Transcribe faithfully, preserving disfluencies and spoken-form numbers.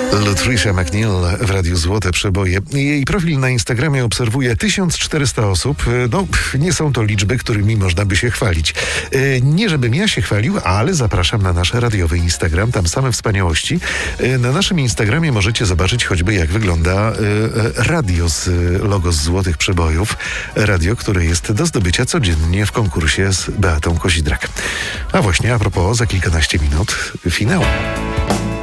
Latricia McNeil w Radiu Złote Przeboje. Jej profil na Instagramie obserwuje tysiąc czterysta osób. No, nie są to liczby, którymi można by się chwalić. Nie żebym ja się chwalił, ale zapraszam na nasz radiowy Instagram. Tam same wspaniałości. Na naszym Instagramie możecie zobaczyć choćby, jak wygląda radio z logo z Złotych Przebojów. Radio, które jest do zdobycia codziennie w konkursie z Beatą Kozidrak. A właśnie, a propos, za kilkanaście minut finał.